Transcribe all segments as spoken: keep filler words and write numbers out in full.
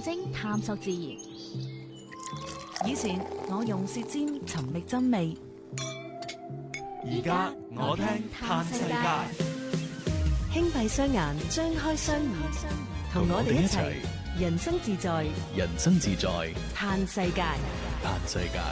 徵探索自然。 以前我用舌尖尋覓真味， 而家我聽嘆世界。 輕閉雙眼，張開雙耳，同我哋一齊人生自在， 人生自在， 嘆世界。 嘆世界。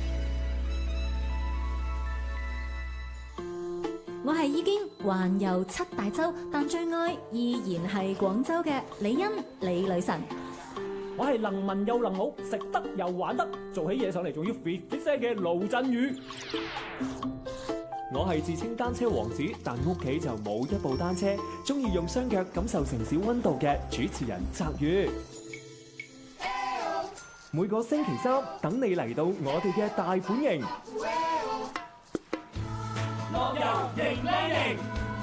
我係已經環遊七大洲，但最愛依然係廣州嘅李欣李女神。 我係能文又能武，食得又玩得，做起嘢上嚟仲要 fit fit 聲嘅盧振宇。我係自稱單車王子，但屋企就冇一部單車，中意用雙腳感受城市溫度嘅主持人澤宇。每個星期三等你嚟到我哋嘅大本營，樂遊迎靚營。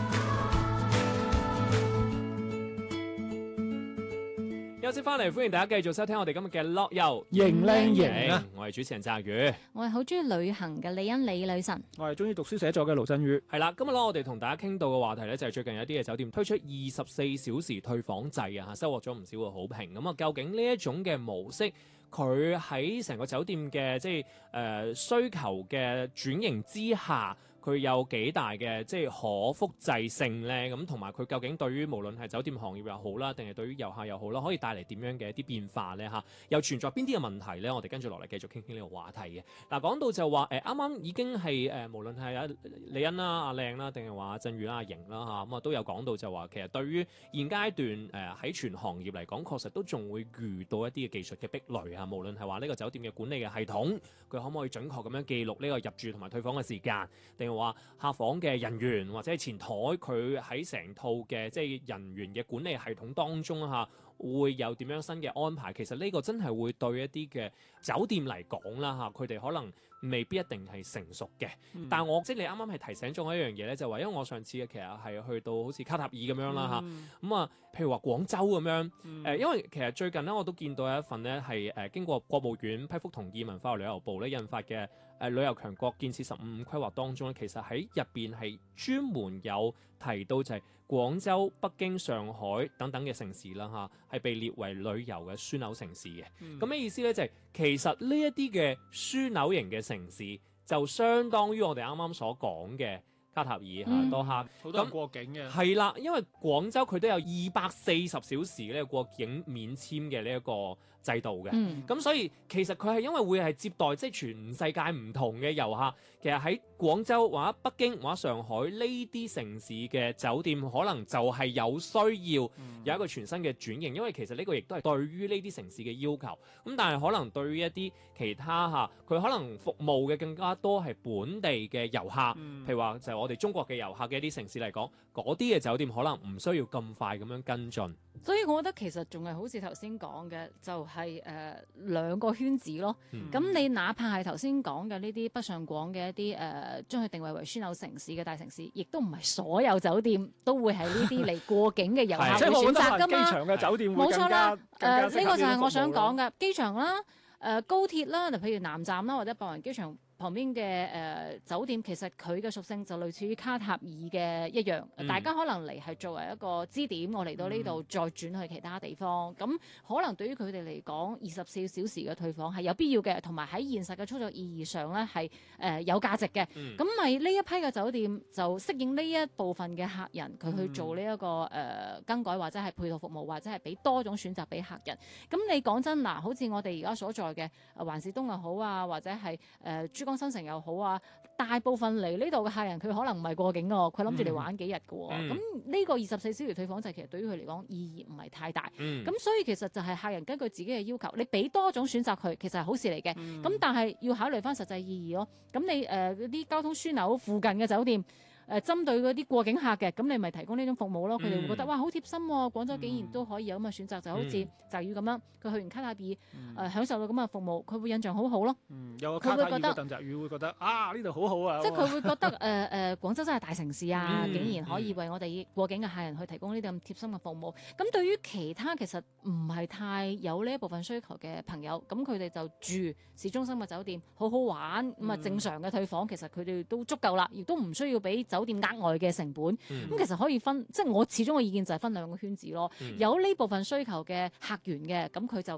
休息翻嚟，歡迎大家繼續收聽我哋今日嘅樂遊迎靚營啊！我係主持人澤宇， 我係好中意旅行嘅李欣李女神， 我係中意讀書寫作嘅盧振宇。係啦，今日咧我哋同大家傾到嘅話題咧，就係最近有啲嘅酒店推出二十四小時退房制啊，收穫咗唔少嘅好評。咁啊，究竟呢一種嘅模式，佢喺成個酒店嘅即係誒、呃、需求嘅轉型之下，佢有幾大嘅即係可複製性咧？咁同埋佢究竟對於無論係酒店行業又好啦，定係對於遊客又好啦，可以帶嚟點樣嘅一啲變化咧？嚇，又存在邊啲嘅問題咧？我哋跟住落嚟繼續傾傾呢個話題嘅。嗱，講到就話誒，啱啱已經係誒、呃，無論係阿李欣啦、阿靚啦，定係話阿振宇啦、阿瑩啦嚇，咁啊都有講到就話，其實對於現階段誒喺、呃、全行業嚟講，確實都仲會遇到一啲嘅技術嘅壁壘啊。無論係話呢個酒店嘅管理嘅系統，佢可唔可以準確咁樣記錄呢個入住同埋退房嘅時間，定話客房嘅人員或者係前台，佢喺成套嘅即係人員嘅管理系統當中嚇，會有點樣新嘅安排？其實呢個真係會對一啲嘅酒店嚟講啦嚇，佢哋可能未必一定係成熟嘅。嗯、但係我即係你啱啱係提醒咗我一樣嘢咧，就話因為我上次嘅其實係去到好似卡塔爾咁樣啦嚇，咁、嗯、啊，譬如話廣州咁樣，誒、嗯呃，因為其實最近咧我都見到有一份咧係誒經過國務院批覆同意，文化和旅遊部咧印發嘅誒、呃、旅遊強國建設十五五規劃當中咧，其實喺入邊係專門有提到就係廣州、北京、上海等等嘅城市啦嚇，係被列為旅遊嘅樞紐城市嘅。咁咩、嗯、意思咧？就係、是、其實呢一啲嘅樞紐型嘅城市，就相當於我哋啱啱所講嘅卡塔爾嚇、嗯、多哈，好多人過境嘅。係啦，因為廣州佢都有二百四十小時呢個過境免簽嘅呢一個制度嘅，咁、嗯、所以其實佢係因為會係接待即係全世界唔同嘅遊客，其實喺廣州或者北京或者上海呢啲城市嘅酒店，可能就係有需要有一個全新嘅轉型，因為其實呢個亦都係對於呢啲城市嘅要求。咁但係可能對於一啲其他嚇，佢可能服務嘅更加多係本地嘅遊客，嗯、譬如話就係我哋中國嘅遊客嘅一啲城市嚟講，嗰啲嘅酒店可能唔需要咁快咁樣跟進。 所以我覺得其實仲係好似頭先講嘅，就係、是、誒、呃、兩個圈子咯。咁、嗯、你哪怕係頭先講嘅呢啲北上廣嘅一啲誒、呃，將佢定位為樞紐城市嘅大城市，亦都唔係所有酒店都會係呢啲嚟過境嘅遊客會選擇噶嘛。機場嘅酒店會更加，冇錯啦。誒呢、呃這個就係我想講嘅機場啦，誒、呃、高鐵啦，就譬如南站啦，或者白雲機場旁邊嘅誒、呃、酒店，其實佢嘅屬性就類似於卡塔爾嘅一樣，嗯、大家可能嚟係作為一個支點，我嚟到呢度再轉去其他地方，咁、嗯、可能對於佢哋嚟講，二十四小時嘅退房係有必要嘅，同埋喺現實嘅操作意義上咧係誒有價值嘅。咁咪呢一批嘅酒店就適應呢一部分嘅客人，佢去做呢、這、一個誒、呃、更改或者係配套服務，或者係俾多種選擇俾客人。咁你講真嗱，好似我哋而家所在嘅環市東又好啊，或者係誒、呃、珠江新城又好啊，大部分嚟呢度嘅客人佢可能唔係過境喎，佢諗住嚟玩幾日嘅喎。咁呢、嗯、個二十四小時退房制其實對於佢嚟講意義唔係太大。咁、嗯、所以其實就係客人根據自己嘅要求，你俾多種選擇佢，其實係好事嚟嘅。咁、嗯、但係要考慮翻實際意義咯。咁你誒嗰啲交通樞紐附近嘅酒店。誒針對嗰啲過境客嘅，咁你咪提供呢種服務咯。佢哋會覺得哇好貼心喎、啊，廣州竟然都可以有咁嘅選擇，嗯、就好似澤宇咁樣，佢去完卡塔爾誒、嗯呃、享受到咁嘅服務，佢會印象好好咯。 嗯，有個卡塔爾嘅鄧澤宇會覺得啊呢度好好啊， 即係佢會覺得誒誒、呃呃、廣州真係大城市啊，嗯、竟然可以為我哋過境嘅客人去提供呢啲咁貼心嘅服務。咁、嗯、對於其他其實唔係太有呢一部分需求嘅朋友，咁佢哋就住市中心嘅酒店，好好玩咁啊，嗯、正常嘅退房其實佢哋都足夠啦，亦都唔需要俾酒店額外嘅成本，咁、嗯、其實可以分，即係我始終嘅意見就係分兩個圈子咯。嗯、有呢部分需求嘅客源嘅，咁佢就